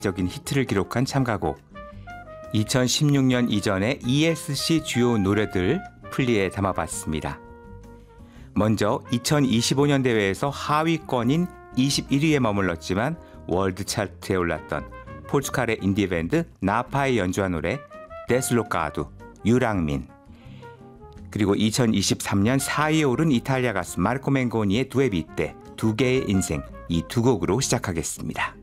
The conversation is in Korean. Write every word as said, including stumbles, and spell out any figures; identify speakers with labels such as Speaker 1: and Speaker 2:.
Speaker 1: 적인 히트를 기록한 참가곡. 이천십육 년 이전의 이에스씨 주요 노래들 플리에 담아봤습니다. 먼저 이천이십오 년 대회에서 하위권인 이십일 위에 머물렀지만 월드 차트에 올랐던 포르투갈의 인디 밴드 나파의 연주한 노래 데슬로카두 유랑민, 그리고 이천이십삼 년 사 위에 오른 이탈리아 가수 마르코 맹고니의 두에 비테 두 개의 인생, 이 두 곡으로 시작하겠습니다.